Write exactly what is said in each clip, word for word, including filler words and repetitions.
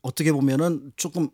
어떻게 보면은 조금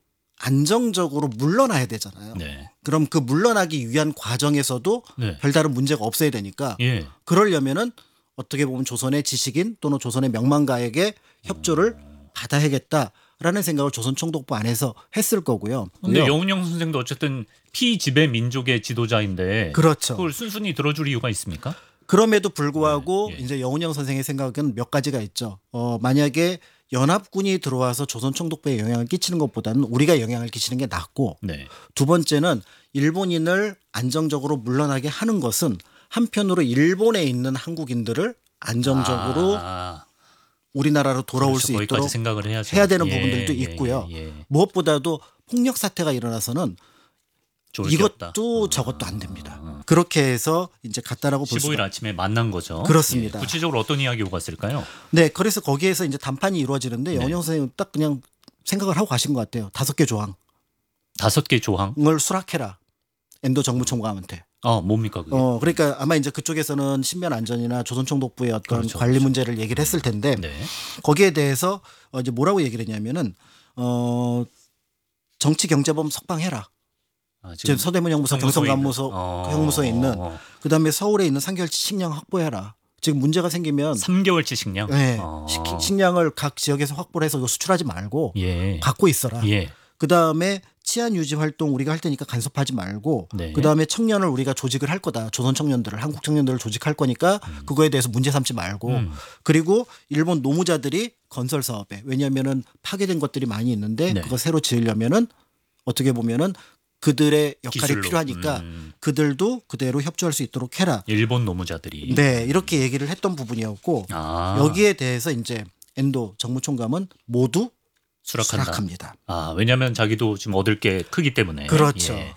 안정적으로 물러나야 되잖아요. 네. 그럼 그 물러나기 위한 과정에서도 네. 별다른 문제가 없어야 되니까 예. 그러려면은 어떻게 보면 조선의 지식인 또는 조선의 명망가에게 협조를 음. 받아야겠다라는 생각을 조선총독부 안에서 했을 거고요. 근데 여운형 선생도 어쨌든 피지배 민족의 지도자인데 그렇죠. 그걸 순순히 들어줄 이유가 있습니까? 그럼에도 불구하고 네, 예. 이제 여운형 선생의 생각은 몇 가지가 있죠. 어, 만약에 연합군이 들어와서 조선총독부에 영향을 끼치는 것보다는 우리가 영향을 끼치는 게 낫고 네. 두 번째는 일본인을 안정적으로 물러나게 하는 것은 한편으로 일본에 있는 한국인들을 안정적으로 아, 우리나라로 돌아올 그렇죠. 수 거기까지 있도록 생각을 해야죠. 해야 되는 예, 부분들도 예, 있고요. 예, 예. 무엇보다도 폭력 사태가 일어나서는 좋을 게 없다. 이것도 아. 저것도 안 됩니다. 그렇게 해서 이제 갔다라고 볼 십오 일 수가. 아침에 만난 거죠. 그렇습니다. 예. 구체적으로 어떤 이야기 오갔을까요? 네, 그래서 거기에서 이제 담판이 이루어지는데 네. 여운형 선생님은 딱 그냥 생각을 하고 가신 것 같아요. 다섯 개 조항을 다섯 개 조항. 수락해라. 엔도 정무총감한테. 아, 뭡니까 그게? 어, 그러니까 아마 이제 그쪽에서는 신변 안전이나 조선총독부의 어떤 그렇죠, 관리 그렇죠. 문제를 얘기를 했을 텐데 네. 거기에 대해서 어, 이제 뭐라고 얘기를 했냐면은 어, 정치경제범 석방해라. 아, 지금 서대문 형무소, 형무소에 경성감무소 있는- 어, 형무소에 있는 어. 그다음에 서울에 있는 삼 개월치 식량 확보해라. 지금 문제가 생기면 삼 개월치 식량. 네, 어. 식- 식량을 각 지역에서 확보를 해서 수출하지 말고 예. 갖고 있어라. 예. 그다음에 치안 유지 활동 우리가 할 테니까 간섭하지 말고 네. 그다음에 청년을 우리가 조직을 할 거다. 조선 청년들을 한국 청년들을 조직할 거니까 그거에 대해서 문제 삼지 말고 음. 그리고 일본 노무자들이 건설 사업에 왜냐하면은 파괴된 것들이 많이 있는데 네. 그거 새로 지으려면은 어떻게 보면은 그들의 역할이 기술로. 필요하니까 음. 그들도 그대로 협조할 수 있도록 해라. 일본 노무자들이. 네, 이렇게 얘기를 했던 부분이었고 아. 여기에 대해서 이제 엔도 정무총감은 모두 수락한다. 수락합니다. 아, 왜냐하면 자기도 지금 얻을 게 크기 때문에. 그렇죠. 예.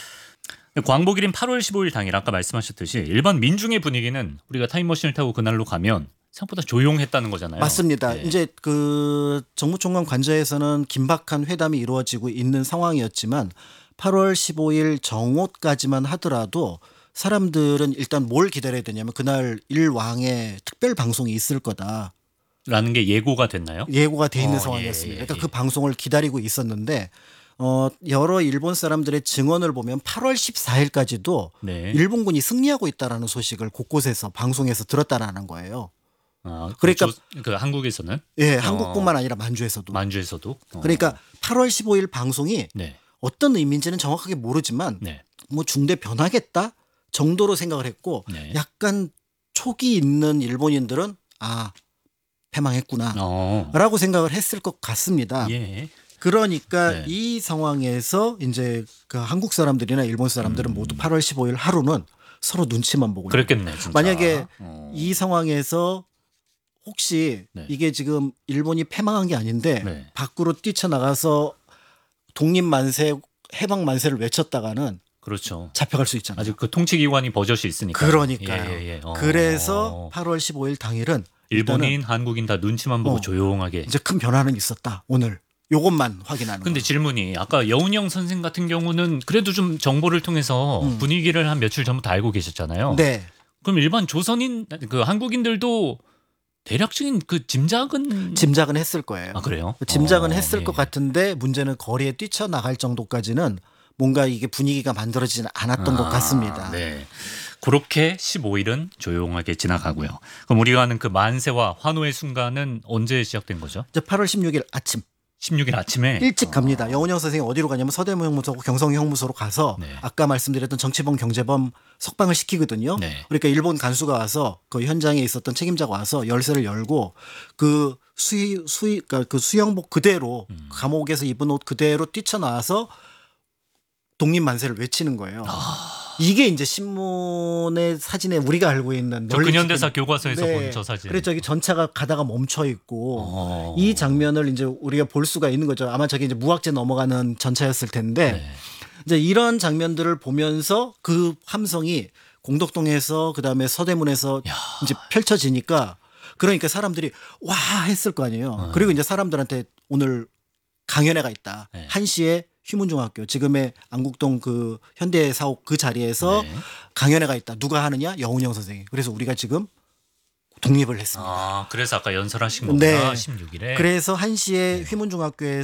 광복일인 팔월 십오일 당일 아까 말씀하셨듯이 일반 민중의 분위기는 우리가 타임머신을 타고 그날로 가면 생각보다 조용했다는 거잖아요. 맞습니다. 예. 이제 그 정무총관 관저에서는 긴박한 회담이 이루어지고 있는 상황이었지만 팔월 십오일 정오까지만 하더라도 사람들은 일단 뭘 기다려야 되냐면 그날 일왕의 특별 방송이 있을 거다. 라는 게 예고가 됐나요? 예고가 돼 있는 어, 상황이었습니다. 예, 예, 그러니까 예. 그 방송을 기다리고 있었는데 어, 여러 일본 사람들의 증언을 보면 팔월 십사일까지도 네. 일본군이 승리하고 있다라는 소식을 곳곳에서 방송에서 들었다라는 거예요. 아, 그러니까- 그, 조- 그 한국에서는 예, 어. 한국뿐만 아니라 만주에서도. 만주에서도. 어. 그러니까 팔월 십오일 방송이 네. 어떤 의미인지는 정확하게 모르지만 네. 뭐 중대 변하겠다 정도로 생각을 했고 네. 약간 촉이 있는 일본인들은 아 패망했구나 어. 라고 생각을 했을 것 같습니다. 예. 그러니까 네. 이 상황에서 이제 그 한국 사람들이나 일본 사람들은 모두 팔월 십오일 하루는 서로 눈치만 보고 그랬겠네, 진짜. 만약에 어. 이 상황에서 혹시 네. 이게 지금 일본이 패망한 게 아닌데 네. 밖으로 뛰쳐나가서 독립만세 해방만세를 외쳤다가는 그렇죠. 잡혀갈 수 있잖아요. 아직 그 통치기관이 버젓이 있으니까. 그러니까요. 예, 예, 예. 어. 그래서 팔월 십오일 당일은 일본인, 일단은 한국인 다 눈치만 보고 어. 조용하게. 이제 큰 변화는 있었다. 오늘 요것만 확인하는 근데 거예요. 질문이 아까 여운형 선생 같은 경우는 그래도 좀 정보를 통해서 음. 분위기를 한 며칠 전부터 알고 계셨잖아요. 네. 그럼 일반 조선인 그 한국인들도 대략적인 그 짐작은 짐작은 했을 거예요. 아 그래요? 짐작은 어, 했을 예. 것 같은데 문제는 거리에 뛰쳐나갈 정도까지는 뭔가 이게 분위기가 만들어지지 않았던 아, 것 같습니다. 네. 그렇게 십오일은 조용하게 지나가고요. 그럼 우리가 아는 그 만세와 환호의 순간은 언제 시작된 거죠? 이제 팔월 십육일 아침 십육일 아침에 일찍 갑니다. 여운형 선생이 어디로 가냐면 서대문 형무소하고 경성 형무소로 가서 네. 아까 말씀드렸던 정치범 경제범 석방을 시키거든요. 네. 그러니까 일본 간수가 와서 그 현장에 있었던 책임자가 와서 열쇠를 열고 그 수의 수의 그러니까 그 수영복 그대로 음. 감옥에서 입은 옷 그대로 뛰쳐나와서 독립 만세를 외치는 거예요. 이게 이제 신문의 사진에 우리가 알고 있는 저 널리 근현대사 찍힌- 교과서에서 네. 본 저 사진. 그래서 저기 전차가 가다가 멈춰 있고 어. 이 장면을 이제 우리가 볼 수가 있는 거죠. 아마 저게 이제 무학재 넘어가는 전차였을 텐데 네. 이제 이런 장면들을 보면서 그 함성이 공덕동에서 그다음에 서대문에서 야. 이제 펼쳐지니까 그러니까 사람들이 와 했을 거 아니에요. 어. 그리고 이제 사람들한테 오늘 강연회가 있다. 네. 한 시에 휘문중학교 지금의 안국동 그 현대사옥 그 자리에서 네. 강연회가 있다. 누가 하느냐? 여운형 선생이. 그래서 우리가 지금 독립을 했습니다. 아, 그래서 아까 연설하신 거구나. 네. 십육일에. 그래서 한 시에 휘문중학교에